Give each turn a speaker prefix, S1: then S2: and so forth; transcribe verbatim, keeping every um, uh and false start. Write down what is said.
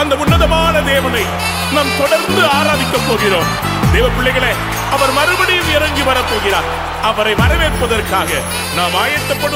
S1: அந்த உன்னதமான தேவனை நாம் தொடர்ந்து ஆராதிக்க போகிறோம். தேவ பிள்ளைகளே, அவர் மறுபடியும் இறங்கி வரப்போகிறார். அவரை வரவேற்பதற்காக நாம் ஆயத்தப்படும்.